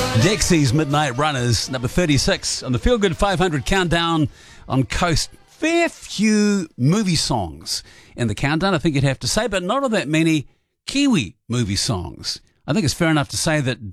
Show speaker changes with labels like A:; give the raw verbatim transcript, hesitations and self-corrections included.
A: Dexy's Midnight Runners, number thirty-six on the Feel Good five hundred countdown on Coast. Fair few movie songs in the countdown, I think you'd have to say, but not all that many Kiwi movie songs. I think it's fair enough to say that